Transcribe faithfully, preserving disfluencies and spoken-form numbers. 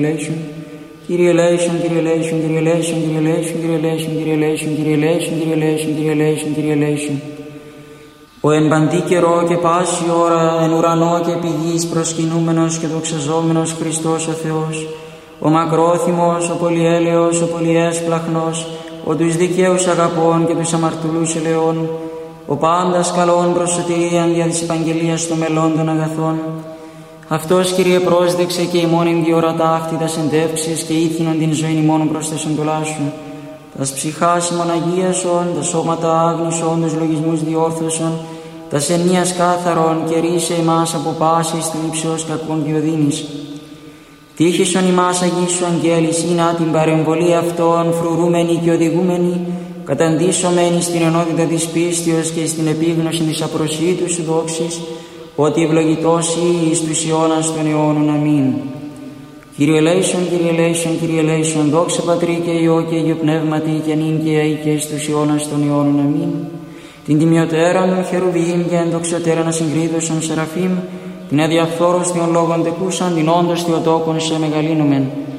Kyrie eleison, Kyrie eleison, Kyrie eleison, Kyrie eleison, Kyrie eleison, Kyrie eleison, Kyrie eleison, Kyrie eleison, Kyrie eleison, Kyrie eleison. Ο εν παντή καιρό και πάση ώρα εν ουρανό και επί γης προσκυνούμενος και δοξαζόμενος Χριστός ο Θεός, ο μακρόθυμος, ο πολυέλεος, ο πολυέσπλαχνος, ο τους δικαίους αγαπών και τους αμαρτωλούς ελεών, ο πάντας καλών προς σωτηρίαν δια της επαγγελίας των μελών των αγαθών. Αυτός, Κύριε, πρόσδεξε και ημών εν διόρα ταύτη τας εντεύξεις και ήθινον την ζωήν ημών προς τες εντολάς σου. Τας ψυχάς ημών αγίασον, τα σώματα άγνησον, τους λογισμούς διόρθωσον, τας ενίας κάθαρον και ρίσε ημάς από πάσης θλίψεως κακών διοδύνης. Τύχησον ημάς αγίσου αγγέλης, ή την παρεμβολή αυτών φρουρούμενη και οδηγούμενη, καταντήσωμένη στην ενότητα της πίστεως και στην επίγνωση της απροσίτου σου δόξης, ότι ευλογητός ή εις τους αιώνας των αιώνων. Αμήν. Κύριε ελέησον, Κύριε ελέησον, Κύριε ελέησον, δόξα Πατρί και Υιό και Υιό Πνεύματι και νυν και αεί και εις τους αιώνας των αιώνων. Αμήν. Την τιμιωτέραν των χερουβίμ και ενδοξωτέραν ασυγκρίδωσον σεραφείμ, την αδιαφθόρος των λόγων τεκούσαν, την όντως Θεοτόκον σε μεγαλύνομεν.